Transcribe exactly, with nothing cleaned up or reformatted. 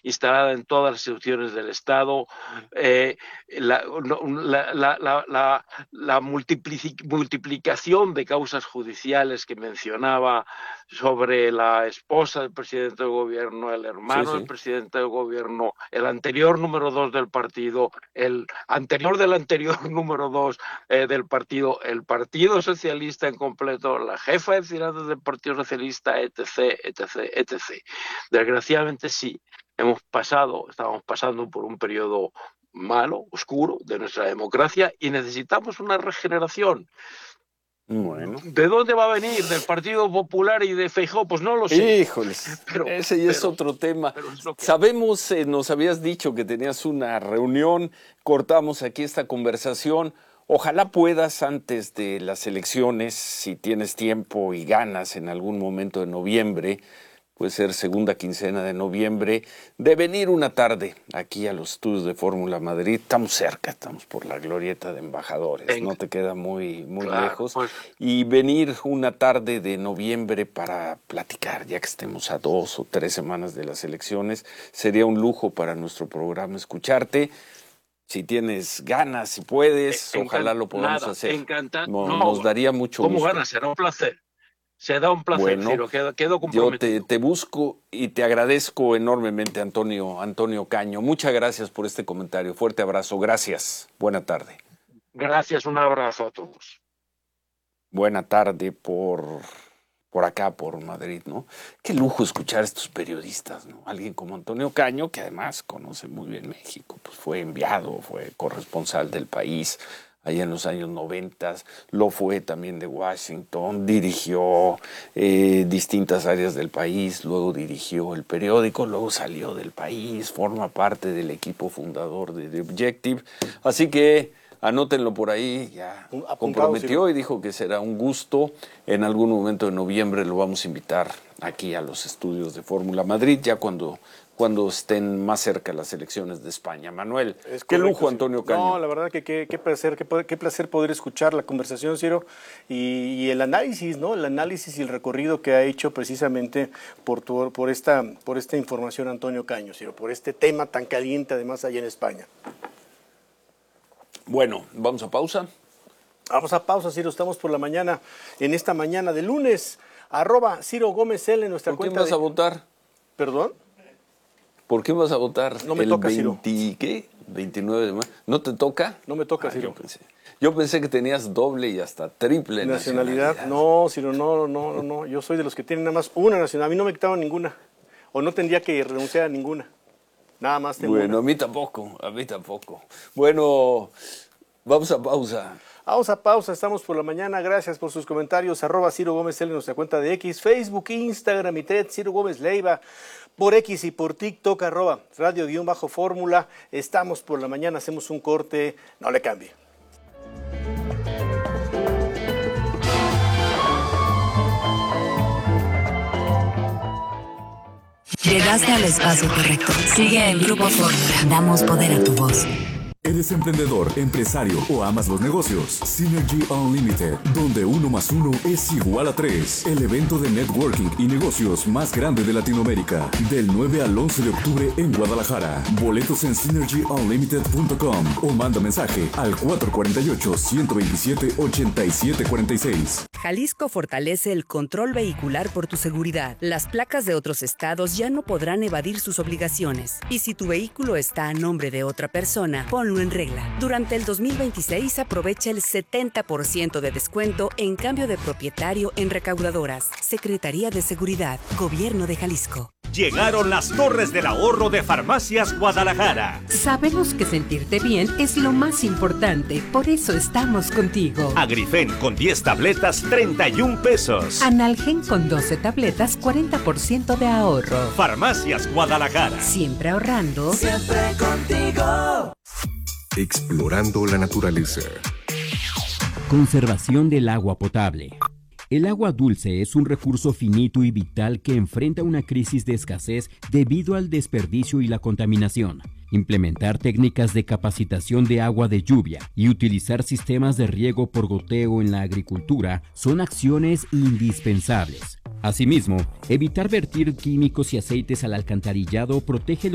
instalada en todas las instituciones del Estado, eh, la, la, la, la, la, la multiplicación de causas judiciales que mencionaba sobre la esposa del presidente del gobierno, el hermano sí, sí. del presidente del gobierno, el anterior número dos del partido, el anterior del anterior número dos eh, del partido, el Partido Socialista en completo, la jefa de finanzas del Partido Socialista, etc, etc, etcétera. Desgraciadamente sí, hemos pasado, estábamos pasando por un periodo malo, oscuro de nuestra democracia y necesitamos una regeneración. Bueno. ¿De dónde va a venir? ¿Del Partido Popular y de Feijóo? Pues no lo sé. Híjoles, pero, ese ya es pero, otro tema. Es que... Sabemos, eh, nos habías dicho que tenías una reunión, cortamos aquí esta conversación. Ojalá puedas antes de las elecciones, si tienes tiempo y ganas en algún momento de noviembre, puede ser segunda quincena de noviembre, de venir una tarde aquí a los estudios de Fórmula Madrid. Estamos cerca, estamos por la glorieta de Embajadores, Venga. no te queda muy, muy claro, lejos. Pues. Y venir una tarde de noviembre para platicar, ya que estemos a dos o tres semanas de las elecciones. Sería un lujo para nuestro programa escucharte. Si tienes ganas, si puedes, Encant- ojalá lo podamos nada, hacer. Encantado. Nos, no, nos daría mucho ¿cómo gusto. ¿Cómo ganas? Será un placer. Se da un placer, bueno, Ciro, quedo, quedo comprometido. Yo te, te busco y te agradezco enormemente, Antonio, Antonio Caño. Muchas gracias por este comentario. Fuerte abrazo. Gracias. Buena tarde. Gracias, un abrazo a todos. Buena tarde por, por acá, por Madrid, ¿no? Qué lujo escuchar a estos periodistas, ¿no? Alguien como Antonio Caño, que además conoce muy bien México, pues fue enviado, fue corresponsal del país allá en los años noventas, lo fue también de Washington, dirigió eh, distintas áreas del país, luego dirigió el periódico, luego salió del país, forma parte del equipo fundador de The Objective, así que anótenlo por ahí, ya Apuntado, comprometió sí. y dijo que será un gusto, en algún momento de noviembre lo vamos a invitar aquí a los estudios de Fórmula Madrid, ya cuando... cuando estén más cerca las elecciones de España. Manuel, es qué correcto, lujo, Antonio Caño. No, la verdad que qué, qué placer, qué, qué placer poder escuchar la conversación, Ciro, y, y el análisis, ¿no? El análisis y el recorrido que ha hecho precisamente por, tu, por, esta, por esta información Antonio Caño, Ciro, por este tema tan caliente además allá en España. Bueno, ¿vamos a pausa? Vamos a pausa, Ciro, estamos por la mañana, en esta mañana de lunes, arroba Ciro Gómez L en nuestra ¿Por cuenta. quién vas de... a votar? ¿Perdón? ¿Por qué vas a votar? No me el toca, veinte, Ciro. ¿Qué? veintinueve de mayo. ¿No te toca? No me toca, ah, Ciro. Yo pensé, yo pensé que tenías doble y hasta triple nacionalidad. nacionalidad. No, Ciro, no, no, no, no. Yo soy de los que tienen nada más una nacionalidad. A mí no me quitaban ninguna. O no tendría que renunciar a ninguna. Nada más tengo Bueno, una. a mí tampoco, a mí tampoco. Bueno, vamos a pausa. Vamos a pausa, estamos por la mañana. Gracias por sus comentarios. Arroba Ciro Gómez L en nuestra cuenta de X, Facebook, Instagram y Threads, Ciro Gómez Leiva. Por X y por TikTok, arroba radio-fórmula. Estamos por la mañana, hacemos un corte. No le cambie. Llegaste al espacio correcto. Sigue el Grupo Fórmula. Damos poder a tu voz. ¿Eres emprendedor, empresario o amas los negocios? Synergy Unlimited, donde uno más uno es igual a tres. El evento de networking y negocios más grande de Latinoamérica. Del nueve al once de octubre en Guadalajara. Boletos en synergy unlimited punto com o manda mensaje al cuatro cuatro ocho, uno dos siete, ocho siete cuatro seis. Jalisco fortalece el control vehicular por tu seguridad. Las placas de otros estados ya no podrán evadir sus obligaciones. Y si tu vehículo está a nombre de otra persona, ponlo en regla. Durante el dos mil veintiséis aprovecha el setenta por ciento de descuento en cambio de propietario en recaudadoras. Secretaría de Seguridad, Gobierno de Jalisco. Llegaron las Torres del Ahorro de Farmacias Guadalajara. Sabemos que sentirte bien es lo más importante, por eso estamos contigo. Agrifen con diez tabletas, treinta y un pesos. Analgen con doce tabletas, cuarenta por ciento de ahorro. Farmacias Guadalajara. Siempre ahorrando. Siempre contigo. Explorando la naturaleza. Conservación del agua potable. El agua dulce es un recurso finito y vital que enfrenta una crisis de escasez debido al desperdicio y la contaminación. Implementar técnicas de capacitación de agua de lluvia y utilizar sistemas de riego por goteo en la agricultura son acciones indispensables. Asimismo, evitar vertir químicos y aceites al alcantarillado protege los